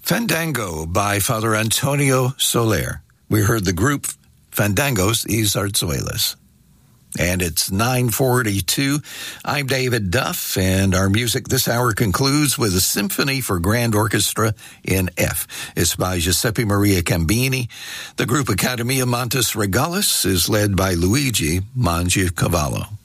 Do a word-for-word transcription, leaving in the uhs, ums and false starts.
Fandango by Father Antonio Soler. We heard the group Fandangos y Zarzuelas. And it's nine forty-two. I'm David Duff, and our music this hour concludes with a symphony for grand orchestra in F. It's by Giuseppe Maria Cambini. The group Accademia Montes Regalis is led by Luigi Mangiacavallo.